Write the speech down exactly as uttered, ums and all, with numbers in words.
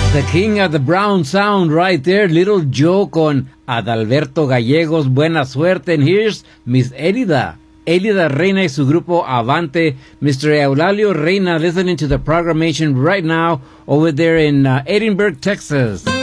The king of the brown sound right there, Little Joe con Adalberto Gallegos, buena suerte. And here's Miss Elida, Elida Reina y su grupo Avante. Mister Eulalio Reina listening to the programmation right now over there in uh, Edinburgh, Texas.